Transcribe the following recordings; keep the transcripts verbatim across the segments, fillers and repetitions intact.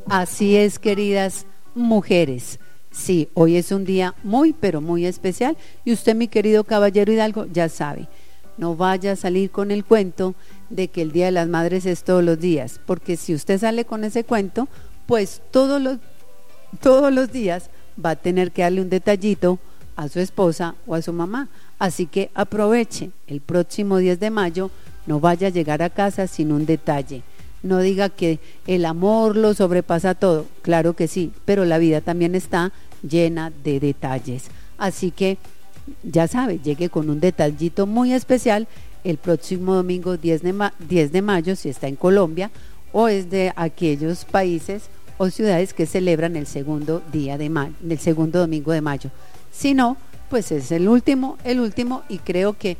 Así es, queridas mujeres. Sí, hoy es un día muy, pero muy especial. Y usted, mi querido caballero Hidalgo, ya sabe, no vaya a salir con el cuento de que el Día de las Madres es todos los días, porque si usted sale con ese cuento, pues todos los, todos los días va a tener que darle un detallito a su esposa o a su mamá. Así que aproveche, el próximo diez de mayo no vaya a llegar a casa sin un detalle. No diga que el amor lo sobrepasa todo, claro que sí, pero la vida también está llena de detalles. Así que ya sabe, llegue con un detallito muy especial el próximo domingo diez de, ma- diez de mayo, si está en Colombia o es de aquellos países o ciudades que celebran el segundo día de mayo, el segundo domingo de mayo. Si no, pues es el último, el último, y creo que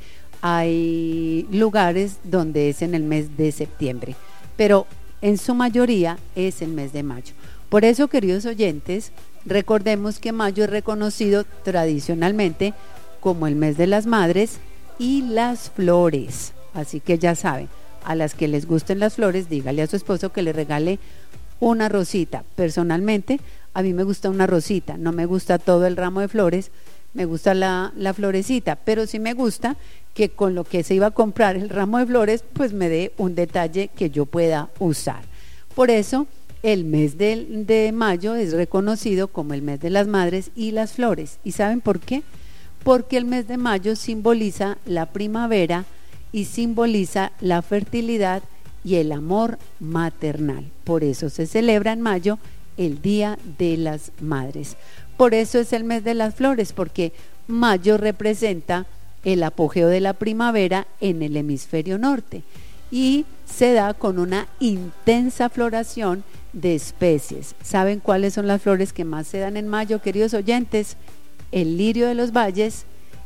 hay lugares donde es en el mes de septiembre, pero en su mayoría es el mes de mayo. Por eso, queridos oyentes, recordemos que mayo es reconocido tradicionalmente como el mes de las madres y las flores. Así que ya saben, a las que les gusten las flores, dígale a su esposo que le regale una rosita. Personalmente, a mí me gusta una rosita, no me gusta todo el ramo de flores, me gusta la, la florecita, pero sí me gusta que con lo que se iba a comprar el ramo de flores, pues me dé un detalle que yo pueda usar. Por eso, el mes de, de mayo es reconocido como el mes de las madres y las flores. ¿Y saben por qué? Porque el mes de mayo simboliza la primavera y simboliza la fertilidad y el amor maternal. Por eso se celebra en mayo el Día de las Madres. Por eso es el mes de las flores, porque mayo representa el apogeo de la primavera en el hemisferio norte y se da con una intensa floración de especies. ¿Saben cuáles son las flores que más se dan en mayo, queridos oyentes? El lirio de los valles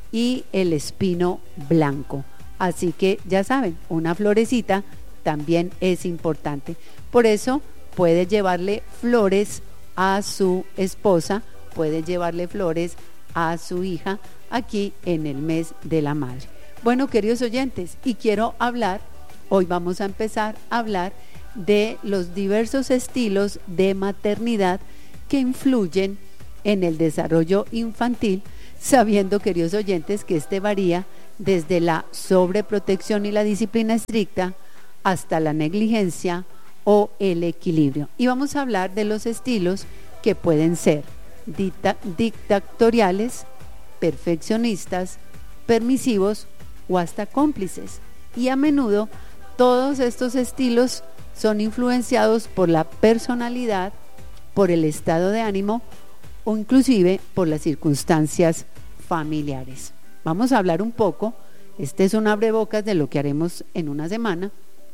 y el espino blanco. Así que ya saben, una florecita también es importante. Por eso puede llevarle flores a su esposa, puede llevarle flores a su hija aquí en el mes de la madre. Bueno, queridos oyentes, y quiero hablar, hoy vamos a empezar a hablar de los diversos estilos de maternidad que influyen en el desarrollo infantil, sabiendo, queridos oyentes, que este varía desde la sobreprotección y la disciplina estricta hasta la negligencia o el equilibrio. Y vamos a hablar de los estilos que pueden ser dicta- dictatoriales, perfeccionistas, permisivos o hasta cómplices. Y a menudo todos estos estilos son influenciados por la personalidad, por el estado de ánimo o inclusive por las circunstancias familiares. Vamos a hablar un poco, este es un abrebocas de lo que haremos en una semana,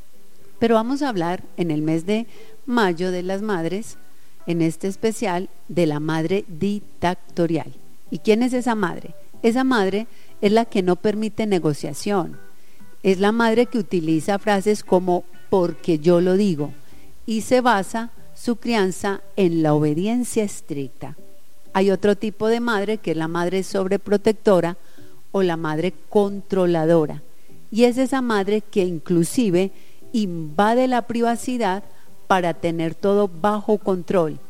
pero vamos a hablar en el mes de mayo de las madres, en este especial de la madre dictatorial. ¿Y quién es esa madre? Esa madre es la que no permite negociación, es la madre que utiliza frases como porque yo lo digo y se basa su crianza en la obediencia estricta. Hay otro tipo de madre que es la madre sobreprotectora o la madre controladora, y es esa madre que inclusive invade la privacidad para tener todo bajo control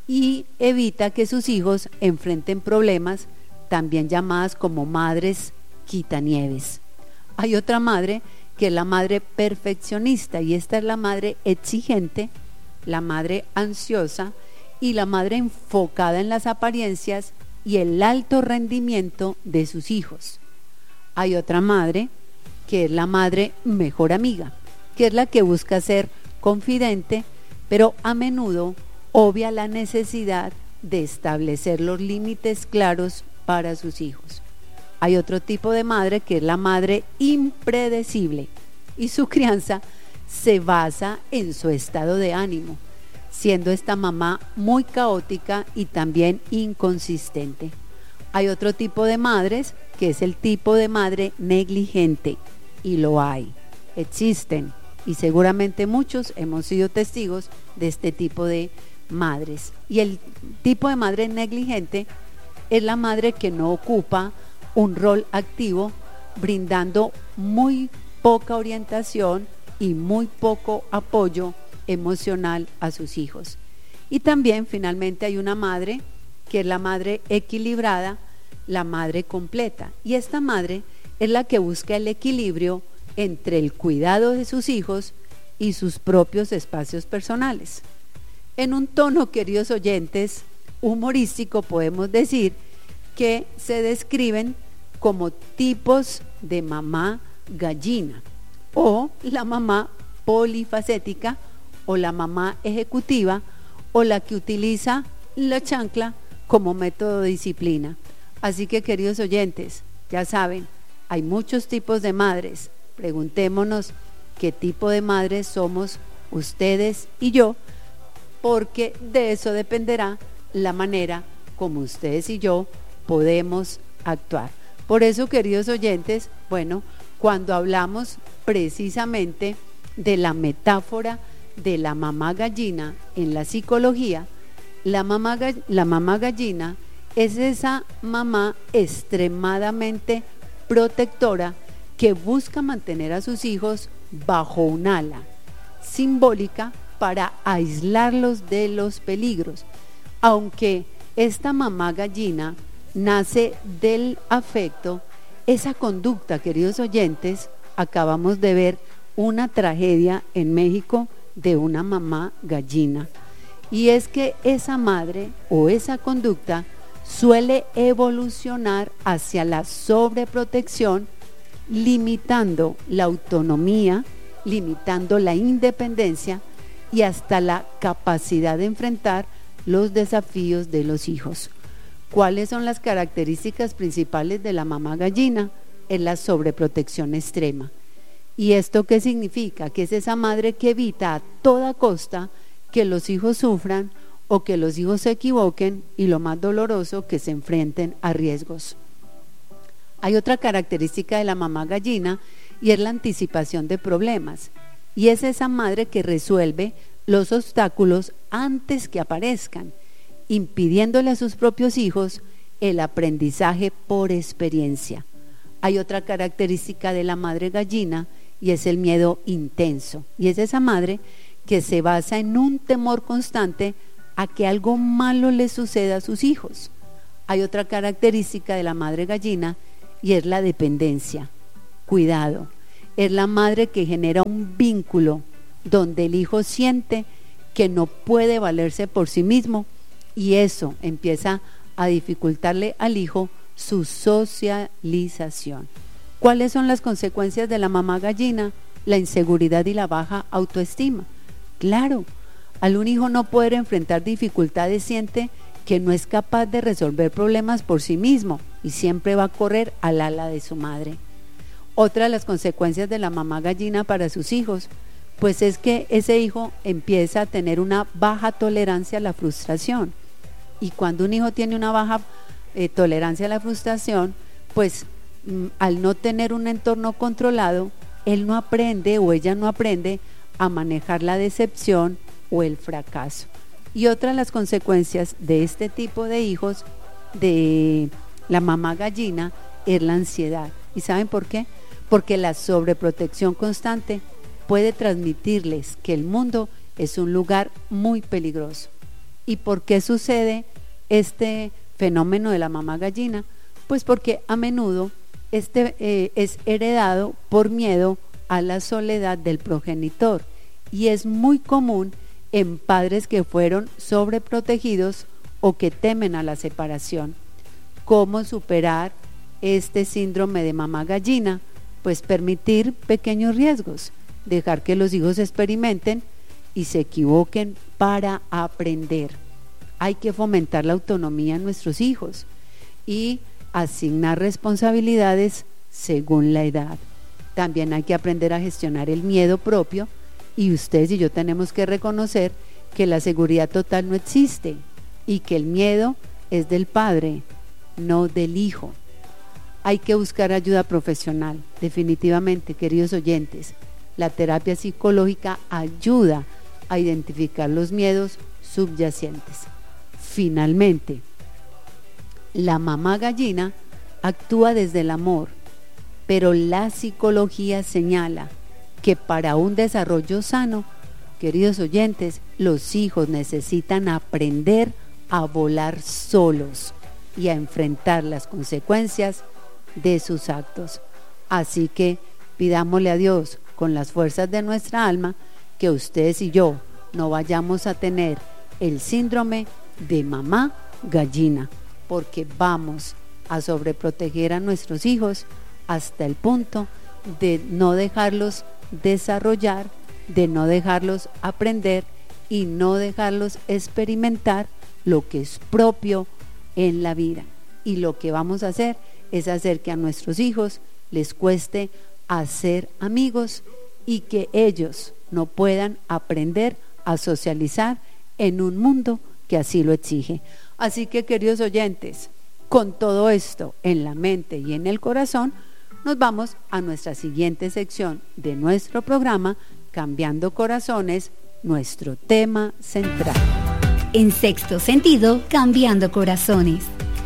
y evita que sus hijos enfrenten problemas, también llamadas como madres quitanieves. Hay otra madre que es la madre perfeccionista, y esta es la madre exigente, la madre ansiosa y la madre enfocada en las apariencias y el alto rendimiento de sus hijos. Hay otra madre que es la madre mejor amiga, que es la que busca ser confidente, pero a menudo obvia la necesidad de establecer los límites claros para sus hijos. Hay otro tipo de madre que es la madre impredecible, y su crianza se basa en su estado de ánimo, siendo esta mamá muy caótica y también inconsistente. Hay otro tipo de madres que es el tipo de madre negligente, y lo hay, existen, y seguramente muchos hemos sido testigos de este tipo de madres. Y el tipo de madre negligente es la madre que no ocupa un rol activo, brindando muy poca orientación y muy poco apoyo emocional a sus hijos. Y también finalmente hay una madre que es la madre equilibrada, la madre completa. Y esta madre es la que busca el equilibrio entre el cuidado de sus hijos y sus propios espacios personales. En un tono, queridos oyentes, humorístico, podemos decir que se describen como tipos de mamá gallina, o la mamá polifacética, o la mamá ejecutiva, o la que utiliza la chancla como método de disciplina. Así que, queridos oyentes, ya saben, hay muchos tipos de madres. Preguntémonos qué tipo de madres somos ustedes y yo, porque de eso dependerá la manera como ustedes y yo podemos actuar. Por eso, queridos oyentes, bueno, cuando hablamos precisamente de la metáfora de la mamá gallina en la psicología, la mamá, la mamá gallina es esa mamá extremadamente protectora que busca mantener a sus hijos bajo un ala simbólica para aislarlos de los peligros. Aunque esta mamá gallina nace del afecto, esa conducta, queridos oyentes, acabamos de ver una tragedia en México de una mamá gallina. Y es que esa madre o esa conducta suele evolucionar hacia la sobreprotección, limitando la autonomía, limitando la independencia y hasta la capacidad de enfrentar los desafíos de los hijos. ¿Cuáles son las características principales de la mamá gallina? Es la sobreprotección extrema. ¿Y esto qué significa? Que es esa madre que evita a toda costa que los hijos sufran o que los hijos se equivoquen, y lo más doloroso, que se enfrenten a riesgos. Hay otra característica de la mamá gallina y es la anticipación de problemas, y es esa madre que resuelve los obstáculos antes que aparezcan, impidiéndole a sus propios hijos el aprendizaje por experiencia. Hay otra característica de la madre gallina y es el miedo intenso, y es esa madre que se basa en un temor constante a que algo malo le suceda a sus hijos. Hay otra característica de la madre gallina y es la dependencia. Cuidado, es la madre que genera un vínculo donde el hijo siente que no puede valerse por sí mismo, y eso empieza a dificultarle al hijo su socialización. ¿Cuáles son las consecuencias de la mamá gallina? La inseguridad y la baja autoestima. Claro, al un hijo no poder enfrentar dificultades siente que no es capaz de resolver problemas por sí mismo y siempre va a correr al ala de su madre. Otra de las consecuencias de la mamá gallina para sus hijos, pues es que ese hijo empieza a tener una baja tolerancia a la frustración. Y cuando un hijo tiene una baja eh, tolerancia a la frustración, pues mm, al no tener un entorno controlado, él no aprende o ella no aprende a manejar la decepción o el fracaso. Y otra de las consecuencias de este tipo de hijos de la mamá gallina es la ansiedad. ¿Y saben por qué? Porque la sobreprotección constante puede transmitirles que el mundo es un lugar muy peligroso. ¿Y por qué sucede este fenómeno de la mamá gallina? Pues porque a menudo este eh, es heredado por miedo a la soledad del progenitor, y es muy común en padres que fueron sobreprotegidos o que temen a la separación. ¿Cómo superar este síndrome de mamá gallina? Pues permitir pequeños riesgos, dejar que los hijos experimenten y se equivoquen para aprender. Hay que fomentar la autonomía en nuestros hijos y asignar responsabilidades según la edad. También hay que aprender a gestionar el miedo propio, y ustedes y yo tenemos que reconocer que la seguridad total no existe y que el miedo es del padre, no del hijo. Hay que buscar ayuda profesional, definitivamente, queridos oyentes. La terapia psicológica ayuda a identificar los miedos subyacentes. Finalmente, la mamá gallina actúa desde el amor, pero la psicología señala que para un desarrollo sano queridos oyentes, los hijos necesitan aprender a volar solos y a enfrentar las consecuencias de sus actos. Así que pidámosle a Dios con las fuerzas de nuestra alma que ustedes y yo no vayamos a tener el síndrome de mamá gallina, porque vamos a sobreproteger a nuestros hijos hasta el punto de no dejarlos desarrollar, de no dejarlos aprender y no dejarlos experimentar lo que es propio en la vida. Y lo que vamos a hacer es hacer que a nuestros hijos les cueste hacer amigos y que ellos no puedan aprender a socializar en un mundo que así lo exige. Así que, queridos oyentes, con todo esto en la mente y en el corazón, nos vamos a nuestra siguiente sección de nuestro programa, Cambiando Corazones, nuestro tema central. En Sexto Sentido, Cambiando Corazones.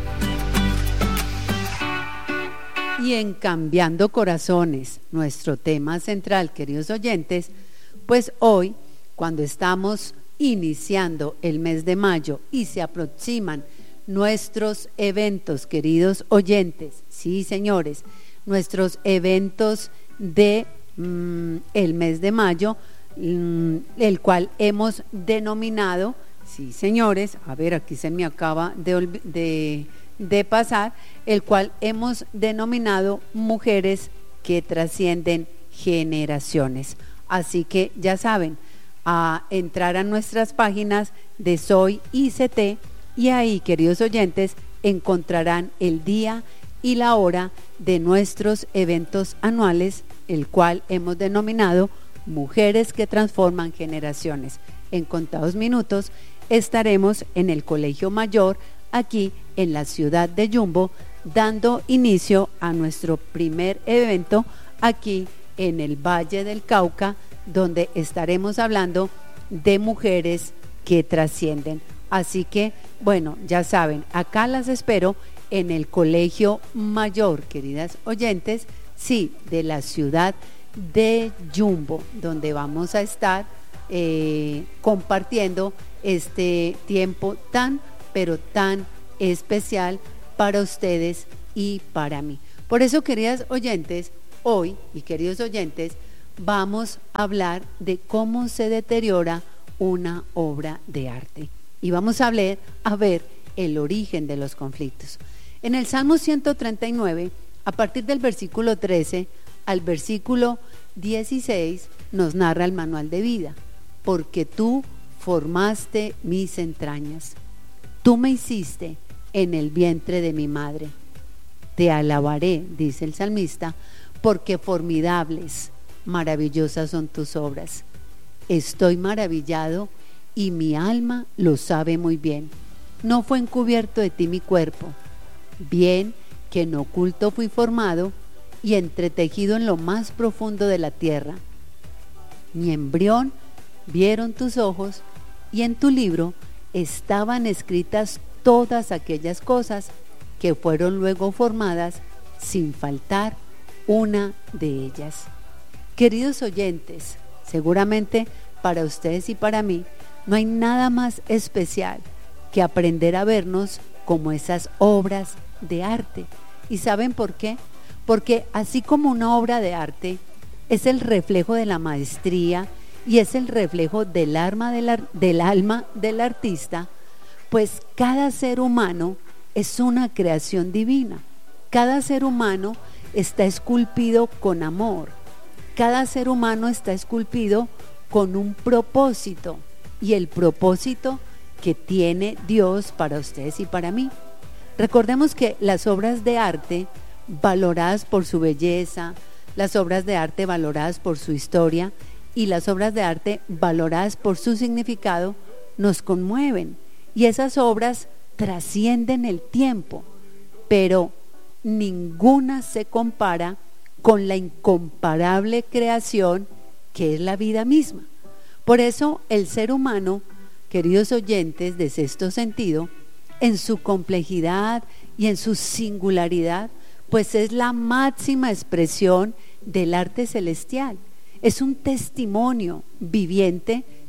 Y en Cambiando Corazones, nuestro tema central, queridos oyentes, pues hoy, cuando estamos iniciando el mes de mayo y se aproximan nuestros eventos, queridos oyentes, sí, señores, nuestros eventos de mm, el mes de mayo, mm, el cual hemos denominado, sí, señores, a ver, aquí se me acaba de, de, de pasar, el cual hemos denominado Mujeres que Trascienden Generaciones. Así que ya saben, a entrar a nuestras páginas de Soy I C T y ahí, queridos oyentes, encontrarán el día y la hora de nuestros eventos anuales, el cual hemos denominado Mujeres que Transforman Generaciones. En contados minutos estaremos en el Colegio Mayor, aquí en la ciudad de Yumbo, dando inicio a nuestro primer evento aquí en el Valle del Cauca, donde estaremos hablando de mujeres que trascienden. Así que, bueno, ya saben, acá las espero en el Colegio Mayor, queridas oyentes, sí, de la ciudad de Yumbo, donde vamos a estar eh, compartiendo este tiempo tan, pero tan especial para ustedes y para mí. Por eso, queridas oyentes, hoy, y queridos oyentes, vamos a hablar de cómo se deteriora una obra de arte. Y vamos a hablar, a ver el origen de los conflictos. En el Salmo ciento treinta y nueve, a partir del versículo trece al versículo dieciséis, nos narra el manual de vida. Porque tú formaste mis entrañas, tú me hiciste en el vientre de mi madre. Te alabaré, dice el salmista, porque formidables, maravillosas son tus obras. Estoy maravillado y mi alma lo sabe muy bien. No fue encubierto de ti mi cuerpo, bien que en oculto fui formado y entretejido en lo más profundo de la tierra. Mi embrión vieron tus ojos y en tu libro estaban escritas todas aquellas cosas que fueron luego formadas sin faltar una de ellas. Queridos oyentes, seguramente para ustedes y para mí no hay nada más especial que aprender a vernos como esas obras de arte. ¿Y saben por qué? Porque así como una obra de arte es el reflejo de la maestría y es el reflejo del alma del, del alma del artista, pues cada ser humano es una creación divina. Cada ser humano está esculpido con amor. Cada ser humano está esculpido con un propósito, y el propósito que tiene Dios para ustedes y para mí. Recordemos que las obras de arte valoradas por su belleza, las obras de arte valoradas por su historia y las obras de arte valoradas por su significado nos conmueven, y esas obras trascienden el tiempo, pero ninguna se compara con la incomparable creación que es la vida misma. Por eso el ser humano, queridos oyentes de Sexto Sentido, en su complejidad y en su singularidad, pues es la máxima expresión del arte celestial. Es un testimonio viviente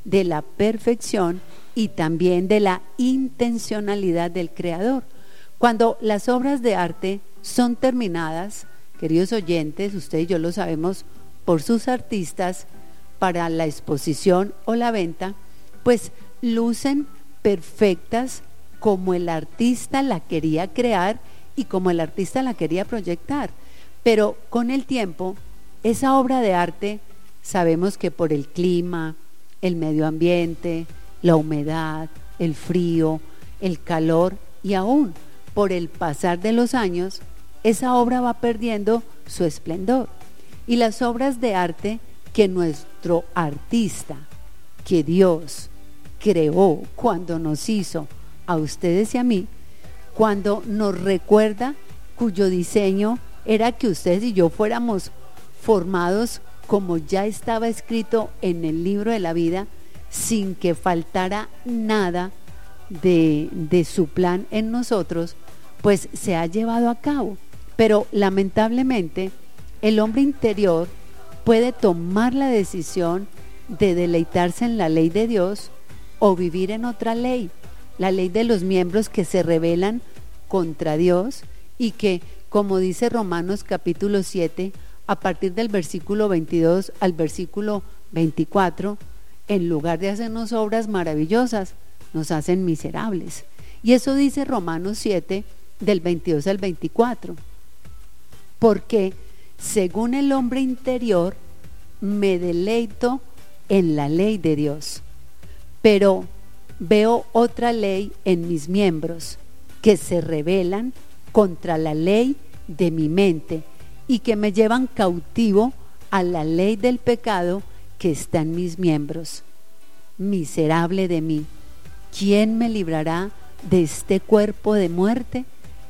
de la perfección y también de la intencionalidad del creador. Cuando las obras de arte son terminadas, queridos oyentes, ustedes y yo lo sabemos por sus artistas, para la exposición o la venta, pues lucen perfectas como el artista la quería crear y como el artista la quería proyectar. Pero con el tiempo, esa obra de arte, sabemos que por el clima, el medio ambiente, la humedad, el frío, el calor y aún por el pasar de los años, esa obra va perdiendo su esplendor. Y las obras de arte que nuestro artista, que Dios creó cuando nos hizo a ustedes y a mí, cuando nos recuerda, cuyo diseño era que ustedes y yo fuéramos formados como ya estaba escrito en el libro de la vida, sin que faltara nada de, de su plan en nosotros, pues se ha llevado a cabo. Pero lamentablemente el hombre interior puede tomar la decisión de deleitarse en la ley de Dios o vivir en otra ley, la ley de los miembros que se rebelan contra Dios y que, como dice Romanos capítulo siete, a partir del versículo veintidós al versículo veinticuatro, en lugar de hacernos obras maravillosas, nos hacen miserables. Y eso dice Romanos siete, del veintidós al veinticuatro. Porque según el hombre interior, me deleito en la ley de Dios, pero veo otra ley en mis miembros que se rebelan contra la ley de mi mente y que me llevan cautivo a la ley del pecado que está en mis miembros. Miserable de mí, ¿quién me librará de este cuerpo de muerte?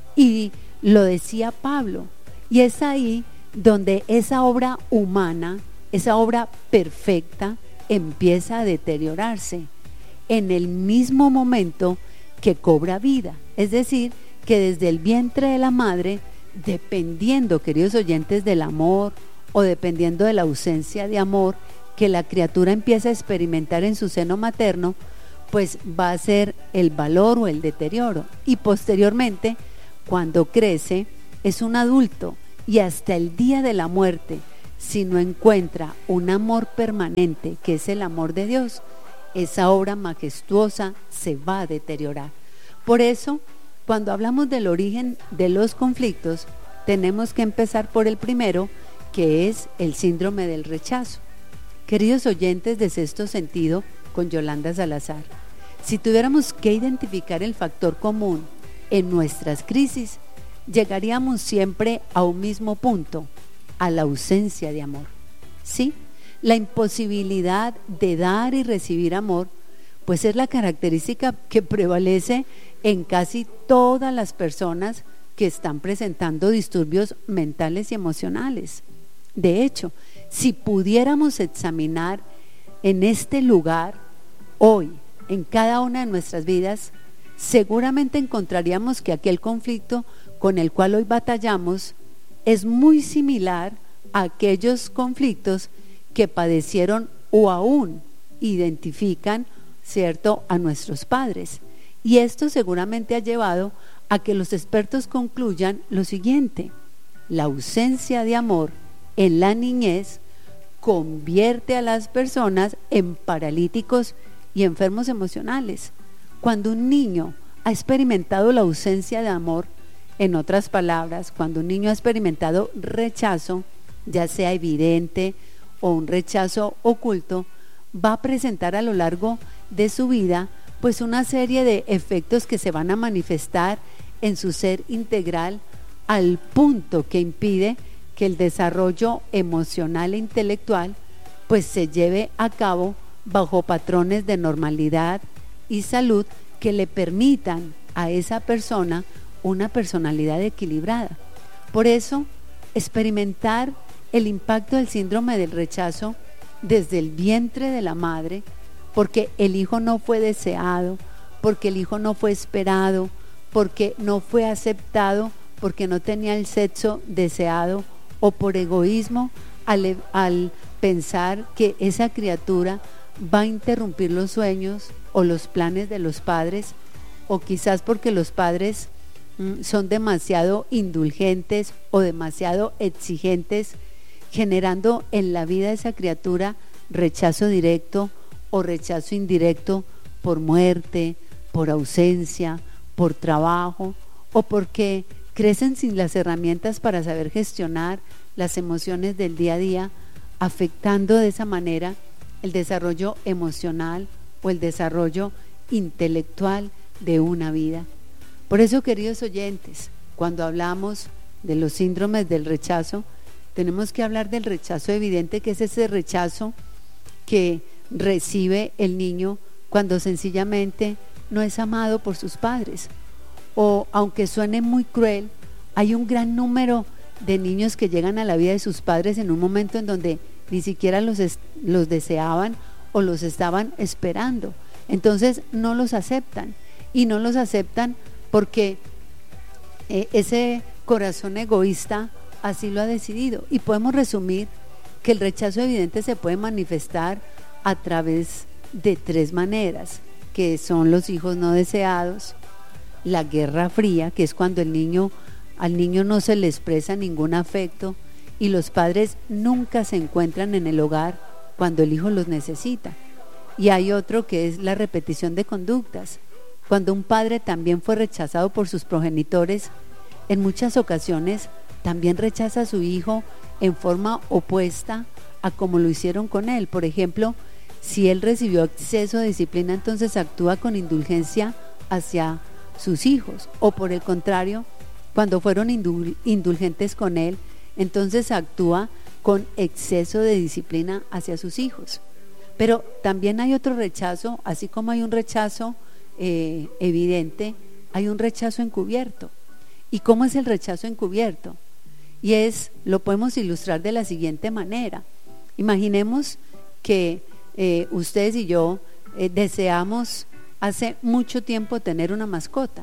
Y lo decía Pablo, y es ahí donde esa obra humana, esa obra perfecta, empieza a deteriorarse en el mismo momento que cobra vida. Es decir, que desde el vientre de la madre, dependiendo, queridos oyentes, del amor o dependiendo de la ausencia de amor que la criatura empieza a experimentar en su seno materno, pues va a ser el valor o el deterioro. Y posteriormente, cuando crece, es un adulto y hasta el día de la muerte, si no encuentra un amor permanente, que es el amor de Dios, esa obra majestuosa se va a deteriorar. Por eso, cuando hablamos del origen de los conflictos, tenemos que empezar por el primero, que es el síndrome del rechazo. Queridos oyentes de Sexto Sentido, con Yolanda Salazar, si tuviéramos que identificar el factor común en nuestras crisis, llegaríamos siempre a un mismo punto, a la ausencia de amor. ¿Sí? La imposibilidad de dar y recibir amor, pues es la característica que prevalece en casi todas las personas que están presentando disturbios mentales y emocionales. De hecho, si pudiéramos examinar en este lugar, hoy, en cada una de nuestras vidas, seguramente encontraríamos que aquel conflicto con el cual hoy batallamos es muy similar a aquellos conflictos que padecieron o aún identifican, ¿cierto?, a nuestros padres. Y esto seguramente ha llevado a que los expertos concluyan lo siguiente: la ausencia de amor en la niñez convierte a las personas en paralíticos y enfermos emocionales. Cuando un niño ha experimentado la ausencia de amor, en otras palabras, cuando un niño ha experimentado rechazo, ya sea evidente o un rechazo oculto, va a presentar a lo largo de su vida pues una serie de efectos que se van a manifestar en su ser integral, al punto que impide que el desarrollo emocional e intelectual pues se lleve a cabo bajo patrones de normalidad y salud que le permitan a esa persona una personalidad equilibrada. Por eso, experimentar el impacto del síndrome del rechazo desde el vientre de la madre, porque el hijo no fue deseado, porque el hijo no fue esperado, porque no fue aceptado, porque no tenía el sexo deseado, o por egoísmo al, al pensar que esa criatura va a interrumpir los sueños o los planes de los padres, o quizás porque los padres mm, son demasiado indulgentes o demasiado exigentes, generando en la vida de esa criatura rechazo directo o rechazo indirecto por muerte, por ausencia, por trabajo, o porque crecen sin las herramientas para saber gestionar las emociones del día a día, afectando de esa manera el desarrollo emocional o el desarrollo intelectual de una vida. Por eso, queridos oyentes, cuando hablamos de los síndromes del rechazo, tenemos que hablar del rechazo evidente, que es ese rechazo que recibe el niño cuando sencillamente no es amado por sus padres. O, aunque suene muy cruel, hay un gran número de niños que llegan a la vida de sus padres en un momento en donde ni siquiera los, es, los deseaban o los estaban esperando. Entonces no los aceptan, y no los aceptan porque eh, ese corazón egoísta así lo ha decidido. Y podemos resumir que el rechazo evidente se puede manifestar a través de tres maneras, que son los hijos no deseados, la guerra fría, que es cuando el niño, al niño no se le expresa ningún afecto y los padres nunca se encuentran en el hogar cuando el hijo los necesita. Y hay otro que es la repetición de conductas, cuando un padre también fue rechazado por sus progenitores, en muchas ocasiones también rechaza a su hijo en forma opuesta a como lo hicieron con él. Por ejemplo, si él recibió exceso de disciplina, entonces actúa con indulgencia hacia sus hijos, o por el contrario, cuando fueron indul- indulgentes con él, entonces actúa con exceso de disciplina hacia sus hijos. Pero también hay otro rechazo, así como hay un rechazo eh, evidente, hay un rechazo encubierto. ¿Y cómo es el rechazo encubierto? Y es, lo podemos ilustrar de la siguiente manera. Imaginemos que eh, ustedes y yo eh, deseamos hace mucho tiempo tener una mascota,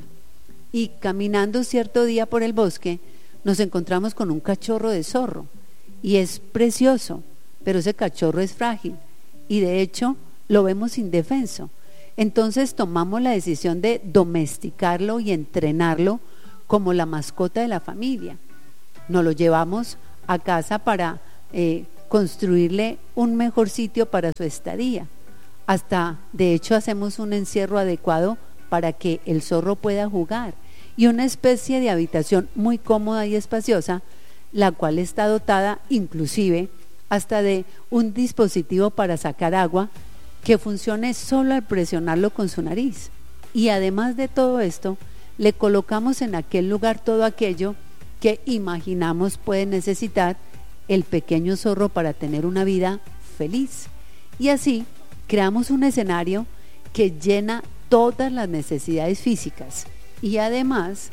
y caminando cierto día por el bosque nos encontramos con un cachorro de zorro, y es precioso, pero ese cachorro es frágil y de hecho lo vemos indefenso. Entonces tomamos la decisión de domesticarlo y entrenarlo como la mascota de la familia. Nos lo llevamos a casa para eh, construirle un mejor sitio para su estadía. Hasta, de hecho, hacemos un encierro adecuado para que el zorro pueda jugar, y una especie de habitación muy cómoda y espaciosa, la cual está dotada inclusive hasta de un dispositivo para sacar agua que funcione solo al presionarlo con su nariz. Y además de todo esto, le colocamos en aquel lugar todo aquello que imaginamos puede necesitar el pequeño zorro para tener una vida feliz. Y así creamos un escenario que llena todas las necesidades físicas, y además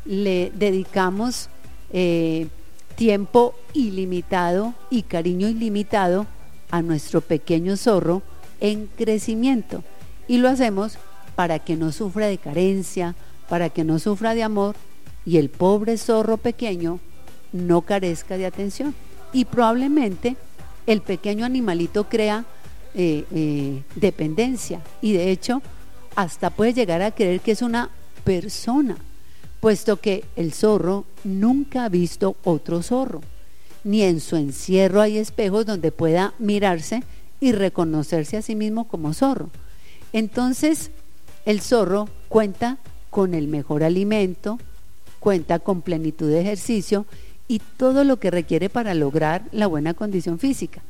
le dedicamos eh, tiempo ilimitado y cariño ilimitado a nuestro pequeño zorro en crecimiento, y lo hacemos para que no sufra de carencia, para que no sufra de amor, y el pobre zorro pequeño no carezca de atención. Y probablemente el pequeño animalito crea eh, eh, dependencia, y de hecho hasta puede llegar a creer que es una persona, puesto que el zorro nunca ha visto otro zorro, ni en su encierro hay espejos donde pueda mirarse y reconocerse a sí mismo como zorro. Entonces el zorro cuenta con el mejor alimento, cuenta con plenitud de ejercicio y todo lo que requiere para lograr la buena condición física.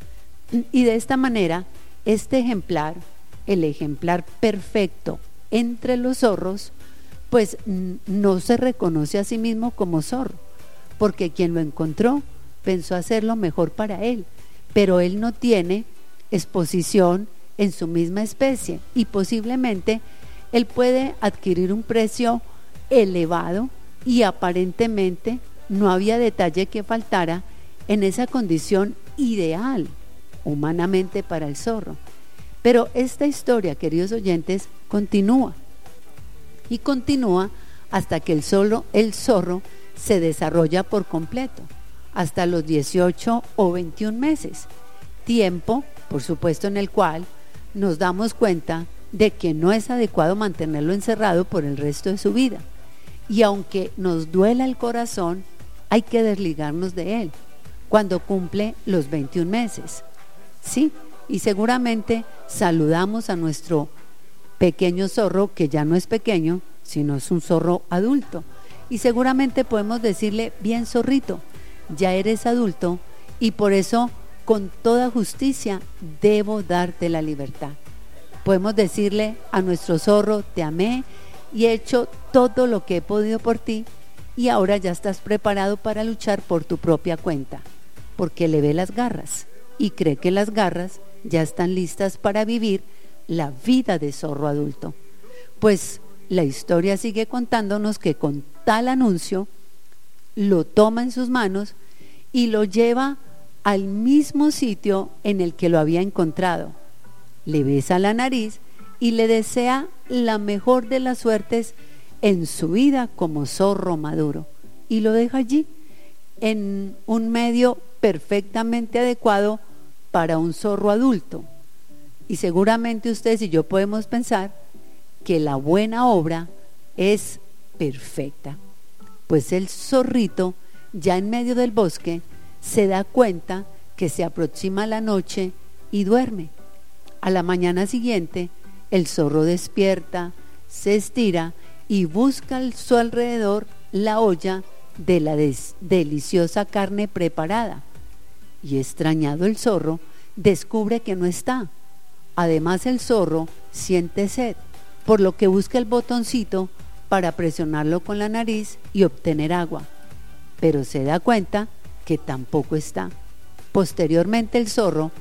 Y de esta manera, este ejemplar, el ejemplar perfecto entre los zorros, pues no se reconoce a sí mismo como zorro, porque quien lo encontró pensó hacerlo mejor para él, pero él no tiene exposición en su misma especie, y posiblemente él puede adquirir un precio elevado, y aparentemente no había detalle que faltara en esa condición ideal humanamente para el zorro. Pero esta historia, queridos oyentes, continúa y continúa hasta que el, solo, el zorro se desarrolla por completo, hasta los dieciocho o veintiún meses, tiempo, por supuesto, en el cual nos damos cuenta de que no es adecuado mantenerlo encerrado por el resto de su vida. Y aunque nos duela el corazón, hay que desligarnos de él cuando cumple los veintiún meses. Sí, y seguramente saludamos a nuestro pequeño zorro, que ya no es pequeño, sino es un zorro adulto. Y seguramente podemos decirle: bien, zorrito, ya eres adulto y por eso con toda justicia debo darte la libertad. Podemos decirle a nuestro zorro: te amé y he hecho todo lo que he podido por ti y ahora ya estás preparado para luchar por tu propia cuenta, porque le ve las garras y cree que las garras ya están listas para vivir la vida de zorro adulto. Pues la historia sigue contándonos que con tal anuncio lo toma en sus manos y lo lleva al mismo sitio en el que lo había encontrado. Le besa la nariz y le desea la mejor de las suertes en su vida como zorro maduro, y lo deja allí en un medio perfectamente adecuado para un zorro adulto. Y seguramente ustedes y yo podemos pensar que la buena obra es perfecta, pues el zorrito, ya en medio del bosque, se da cuenta que se aproxima la noche y duerme. A la mañana siguiente, el zorro despierta, se estira y busca a su alrededor la olla de la des- deliciosa carne preparada. Y extrañado el zorro, descubre que no está. Además, el zorro siente sed, por lo que busca el botoncito para presionarlo con la nariz y obtener agua, pero se da cuenta que tampoco está. Posteriormente, el zorro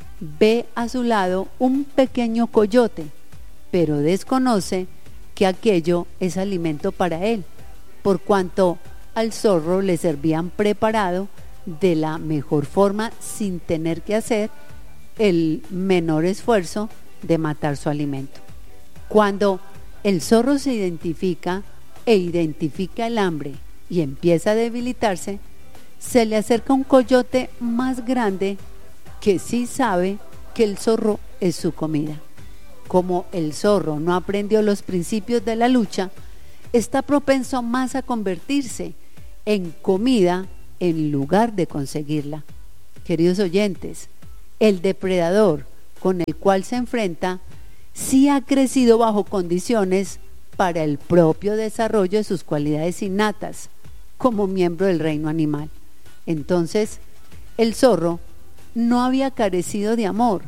ve a su lado un pequeño coyote, pero desconoce que aquello es alimento para él, por cuanto al zorro le servían preparado de la mejor forma sin tener que hacer el menor esfuerzo de matar su alimento. Cuando el zorro se identifica e identifica el hambre y empieza a debilitarse, se le acerca un coyote más grande que sí sabe que el zorro es su comida. Como el zorro no aprendió los principios de la lucha, está propenso más a convertirse en comida en lugar de conseguirla. Queridos oyentes, el depredador con el cual se enfrenta sí ha crecido bajo condiciones para el propio desarrollo de sus cualidades innatas como miembro del reino animal. Entonces, el zorro no había carecido de amor.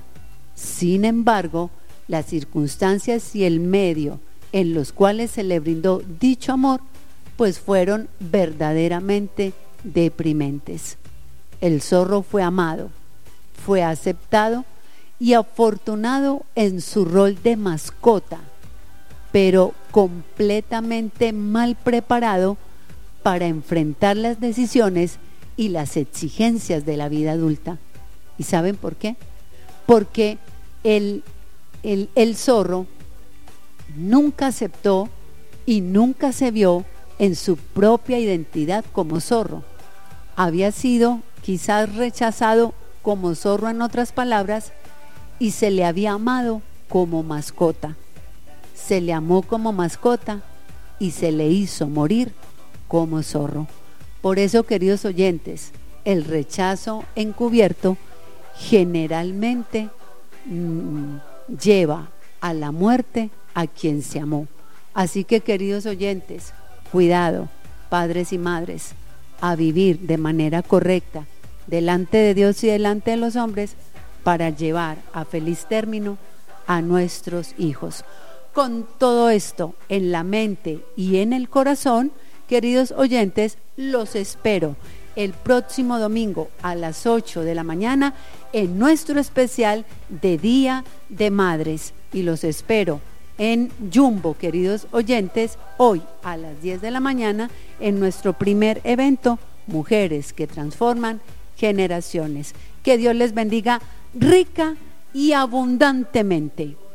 Sin embargo, las circunstancias y el medio en los cuales se le brindó dicho amor, pues fueron verdaderamente deprimentes. El zorro fue amado, fue aceptado y afortunado en su rol de mascota, pero completamente mal preparado para enfrentar las decisiones y las exigencias de la vida adulta. ¿Y saben por qué? Porque el, el, el zorro nunca aceptó y nunca se vio en su propia identidad como zorro. Había sido quizás rechazado como zorro, en otras palabras, y se le había amado como mascota. Se le amó como mascota y se le hizo morir como zorro. Por eso, queridos oyentes, el rechazo encubierto generalmente mmm, lleva a la muerte a quien se amó. Así que, queridos oyentes, cuidado, padres y madres, a vivir de manera correcta delante de Dios y delante de los hombres para llevar a feliz término a nuestros hijos. Con todo esto en la mente y en el corazón, queridos oyentes, los espero el próximo domingo a las ocho de la mañana en nuestro especial de Día de Madres, y los espero en Jumbo, queridos oyentes, hoy a las diez de la mañana en nuestro primer evento, Mujeres que Transforman Generaciones. Que Dios les bendiga rica y abundantemente.